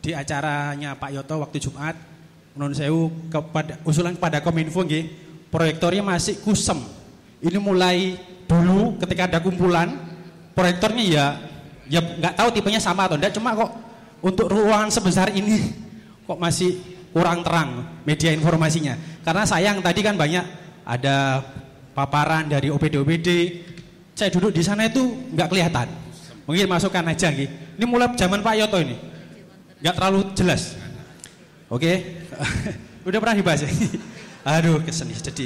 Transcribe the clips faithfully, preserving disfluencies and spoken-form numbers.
di acaranya Pak Yoto waktu Jumat, menurut saya kepada usulan kepada Kominfo nggih, proyektornya masih kusem. Ini mulai dulu ketika ada kumpulan, proyektornya ya ya nggak tahu tipenya sama atau enggak, cuma kok untuk ruangan sebesar ini kok masih kurang terang media informasinya. Karena sayang tadi kan banyak ada paparan dari O P D O P D. Saya duduk di sana itu nggak kelihatan. Mungkin masukkan aja nggih. Ini mulai zaman Pak Yoto ini. Nggak terlalu jelas. Oke. Udah pernah dibahas ya? Aduh, keseni jadi.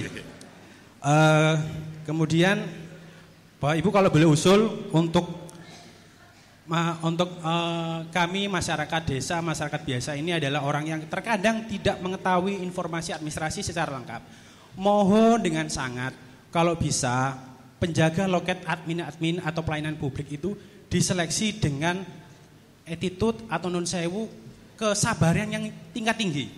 Uh, kemudian Bapak Ibu kalau boleh usul untuk Ma, untuk uh, kami masyarakat desa, masyarakat biasa ini adalah orang yang terkadang tidak mengetahui informasi administrasi secara lengkap. Mohon dengan sangat kalau bisa penjaga loket admin-admin atau pelayanan publik itu diseleksi dengan attitude atau nun sewu kesabaran yang tingkat tinggi.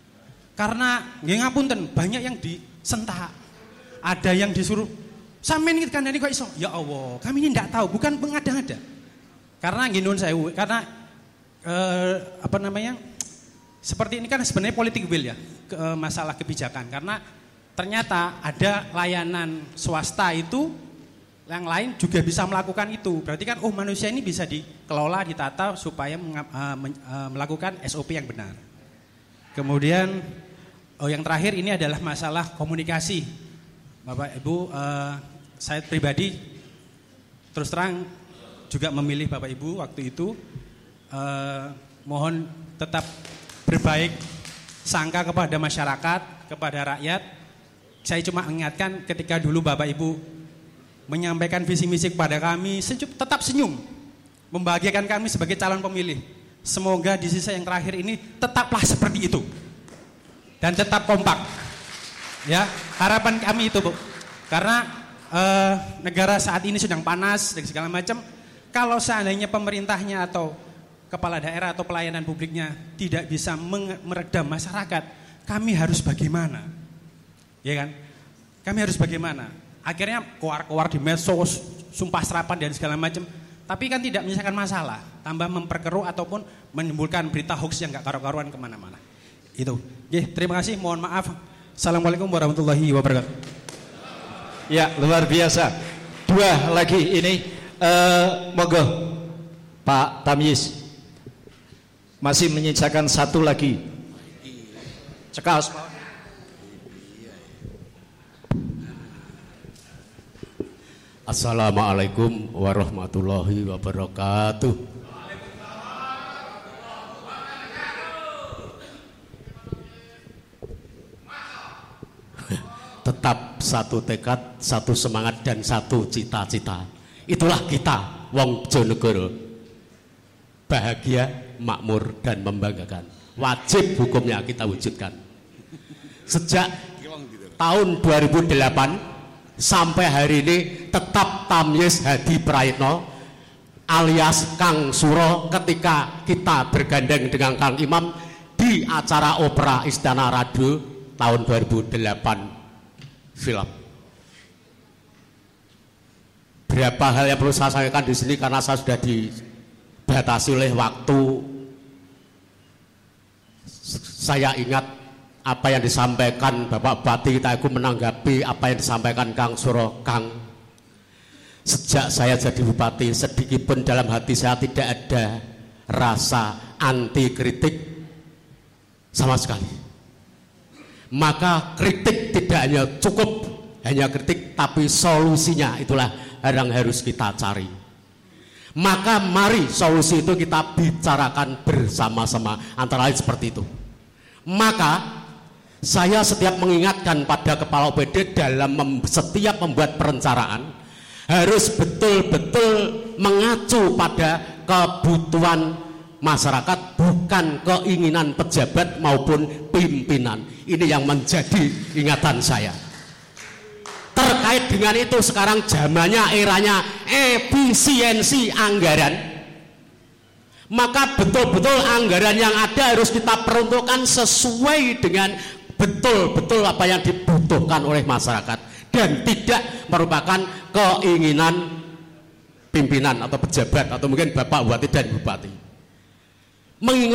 Karena nggih ngapunten banyak yang disentak. Ada yang disuruh sampeyan iki kandhane kok iso. Ya Allah, kami ini enggak tahu, bukan mengada-ngada. Karena gini saya, karena eh, apa namanya, seperti ini kan sebenarnya politik will ya, ke, masalah kebijakan. Karena ternyata ada layanan swasta itu, yang lain juga bisa melakukan itu. Berarti kan, oh manusia ini bisa dikelola, ditata supaya meng, uh, men, uh, melakukan S O P yang benar. Kemudian, oh yang terakhir ini adalah masalah komunikasi. Bapak Ibu, uh, saya pribadi terus terang juga memilih Bapak Ibu waktu itu, eh, mohon tetap berbaik sangka kepada masyarakat, kepada rakyat. Saya cuma ingatkan ketika dulu Bapak Ibu menyampaikan visi misi kepada kami, senyum, tetap senyum, membahagiakan kami sebagai calon pemilih. Semoga di sisa yang terakhir ini tetaplah seperti itu dan tetap kompak. Ya, harapan kami itu Bu, karena eh, negara saat ini sedang panas dan segala macam. Kalau seandainya pemerintahnya atau kepala daerah atau pelayanan publiknya tidak bisa meredam masyarakat, kami harus bagaimana? Ya kan? Kami harus bagaimana? Akhirnya keluar-keluar di medsos, sumpah serapan dan segala macam. Tapi kan tidak menyelesaikan masalah, tambah memperkeruh ataupun menimbulkan berita hoax yang gak karu-karuan kemana-mana. Itu. Oke, terima kasih. Mohon maaf. Assalamualaikum warahmatullahi wabarakatuh. Ya, luar biasa. Dua lagi ini. Uh, monggo Pak Tamyiz masih menyisakan satu lagi. Cekaos. Assalamualaikum warahmatullahi wabarakatuh. Tetap satu tekad, satu semangat dan satu cita-cita. Itulah kita wong Bojonegoro, bahagia, makmur dan membanggakan. Wajib hukumnya kita wujudkan. Sejak tahun dua ribu delapan sampai hari ini tetap Tamyiz Hadi Prayitno alias Kang Suro ketika kita bergandeng dengan Kang Imam di acara opera Istana Radio tahun dua ribu delapan film. Berapa hal yang perlu saya sampaikan di sini karena saya sudah dibatasi oleh waktu. Saya ingat apa yang disampaikan Bapak Bupati kita itu menanggapi apa yang disampaikan Kang Suro. Kang, sejak saya jadi bupati sedikit pun dalam hati saya tidak ada rasa anti kritik sama sekali. Maka kritik tidak hanya cukup hanya kritik, tapi solusinya itulah yang harus kita cari. Maka mari solusi itu kita bicarakan bersama-sama, antara lain seperti itu. Maka saya setiap mengingatkan pada kepala O P D dalam mem, setiap membuat perencanaan harus betul-betul mengacu pada kebutuhan masyarakat, bukan keinginan pejabat maupun pimpinan. Ini yang menjadi ingatan saya. Terkait dengan itu sekarang zamannya, eranya efisiensi anggaran. Maka betul-betul anggaran yang ada harus kita peruntukkan sesuai dengan betul-betul apa yang dibutuhkan oleh masyarakat dan tidak merupakan keinginan pimpinan atau pejabat atau mungkin Bapak Bupati dan Bupati. Mengingat